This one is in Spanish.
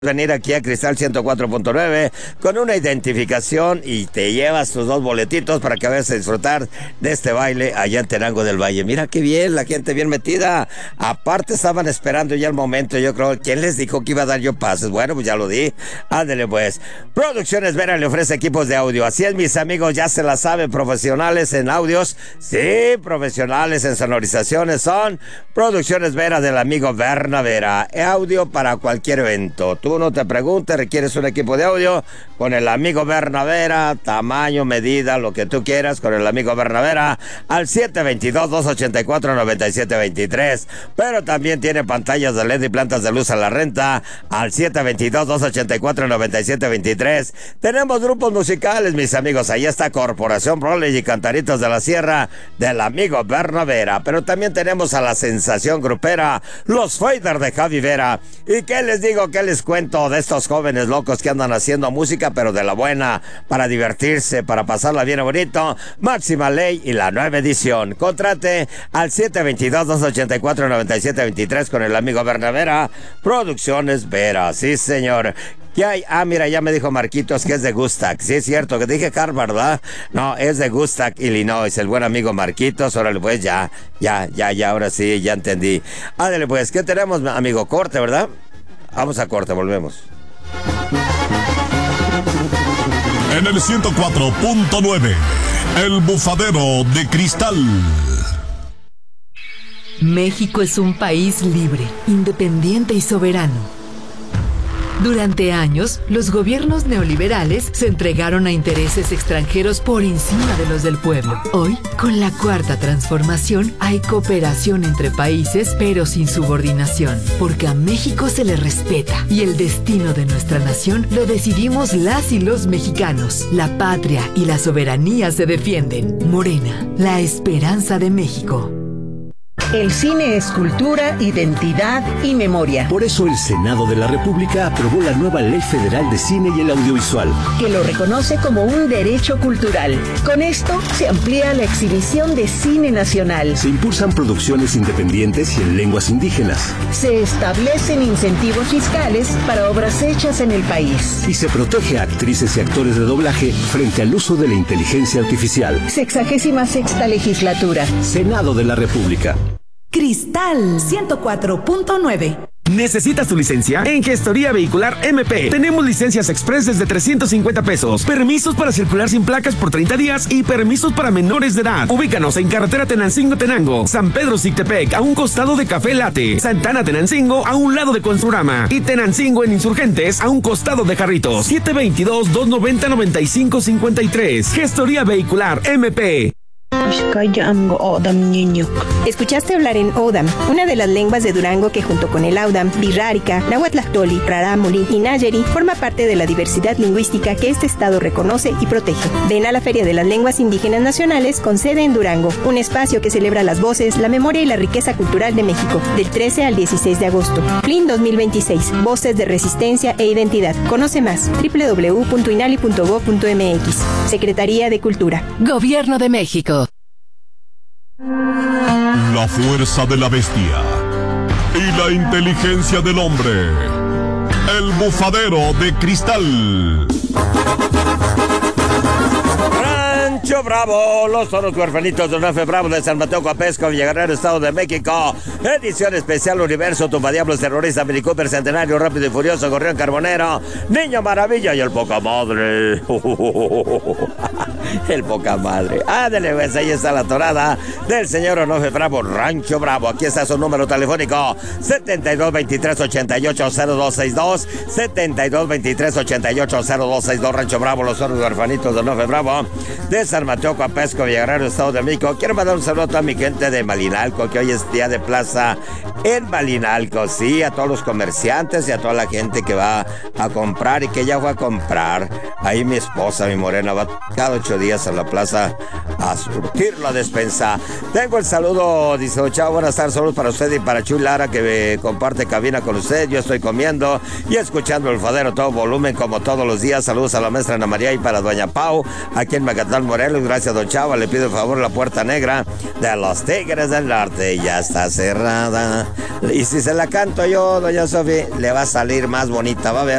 Venir aquí a Cristal 104.9 con una identificación y te llevas tus 2 boletitos para que vayas a disfrutar de este baile allá en Tenango del Valle. Mira qué bien, la gente bien metida. Aparte estaban esperando ya el momento, yo creo. ¿Quién les dijo que iba a dar yo pases? Bueno, pues ya lo di. Ándele pues. Producciones Vera le ofrece equipos de audio. Así es, mis amigos, ya se la saben, profesionales en audios. Sí, profesionales en sonorizaciones son Producciones Vera del amigo Berna Vera. Audio para cualquier evento. Tú no te preguntes, requieres un equipo de audio con el amigo Berna Vera, tamaño, medida, lo que tú quieras, con el amigo Berna Vera al 722-284-9723. Pero también tiene pantallas de LED y plantas de luz a la renta al 722-284-9723. Tenemos grupos musicales, mis amigos. Ahí está Corporación Broly y Cantaritos de la Sierra del amigo Berna Vera. Pero también tenemos a la sensación grupera, los Fader de Javi Vera. ¿Y qué les digo? ¿Qué les cuento de estos jóvenes locos que andan haciendo música, pero de la buena, para divertirse, para pasarla bien bonito? Máxima Ley y la nueva edición. Contrate al 722-284-9723 con el amigo Berna Vera. Producciones Vera, sí señor. ¿Qué hay? Ah, mira, ya me dijo Marquitos que es de Gustac. Sí, es cierto, que dije Harvard, ¿verdad? No, es de Gustac, Illinois, el buen amigo Marquitos. Órale, pues ya, ahora sí, ya entendí. Ándale, pues, ¿qué tenemos, amigo? Corte, ¿verdad? Vamos a corte, volvemos. En el 104.9, El Bufadero de Cristal. México es un país libre, independiente y soberano. Durante años, los gobiernos neoliberales se entregaron a intereses extranjeros por encima de los del pueblo. Hoy, con la Cuarta Transformación, hay cooperación entre países, pero sin subordinación, porque a México se le respeta y el destino de nuestra nación lo decidimos las y los mexicanos. La patria y la soberanía se defienden. Morena, la esperanza de México. El cine es cultura, identidad y memoria. Por eso el Senado de la República aprobó la nueva Ley Federal de Cine y el Audiovisual, que lo reconoce como un derecho cultural. Con esto se amplía la exhibición de cine nacional. Se impulsan producciones independientes y en lenguas indígenas. Se establecen incentivos fiscales para obras hechas en el país. Y se protege a actrices y actores de doblaje frente al uso de la inteligencia artificial. 66ª legislatura. Senado de la República. Cristal 104.9. ¿Necesitas tu licencia? En Gestoría Vehicular MP tenemos licencias express desde 350 pesos, permisos para circular sin placas por 30 días y permisos para menores de edad. Ubícanos en carretera Tenancingo-Tenango, San Pedro Zictepec, a un costado de Café Latte, Santana Tenancingo, a un lado de Construrama, y Tenancingo en Insurgentes, a un costado de Jarritos. 722-290-9553. Gestoría Vehicular MP. Escuchaste hablar en Odam, una de las lenguas de Durango que junto con el Audam, Birrárica, Nahuatlactoli, Rarámuri y Nayeri forma parte de la diversidad lingüística que este estado reconoce y protege. Ven a la Feria de las Lenguas Indígenas Nacionales con sede en Durango, un espacio que celebra las voces, la memoria y la riqueza cultural de México, del 13 al 16 de agosto. FLIN 2026, Voces de Resistencia e Identidad. Conoce más, www.inali.gov.mx. Secretaría de Cultura. Gobierno de México. La fuerza de la bestia y la inteligencia del hombre. El Bufadero de Cristal. Rancho Bravo, los toros huerfanitos de F. Bravo de San Mateo Coapesco, Villaguerrero, Estado de México. Edición especial Universo, Tumbadiablos, Terrorista, Mini Cooper, Centenario, Rápido y Furioso, Gorrión Carbonero, Niño Maravilla y el Poca Madre. El Poca Madre. Ándale, pues ahí está la torada del señor Onofre Bravo, Rancho Bravo. Aquí está su número telefónico: 7223-880262, 7223-880262. Rancho Bravo, los toros huerfanitos de Onofre Bravo de San Mateo Coapesco, Villaguerrero, Estado de México. Quiero mandar un saludo a toda mi gente de Malinalco, que hoy es día de plaza en Malinalco. Sí, a todos los comerciantes y a toda la gente que va a comprar y que ya fue a comprar. Ahí mi esposa, mi morena, va cada 8 días a la plaza a surtir la despensa. Tengo el saludo, dice: chao, buenas tardes, saludos para usted y para Chuy Lara, que comparte cabina con usted. Yo estoy comiendo y escuchando el Fadero todo volumen como todos los días. Saludos a la maestra Ana María y para doña Pau, aquí en Macatlán, Morelos. Gracias, don Chava. Le pido el favor, la puerta negra de los Tigres del Norte ya está cerrada. Y si se la canto yo, doña Sofi, le va a salir más bonita, va a ver.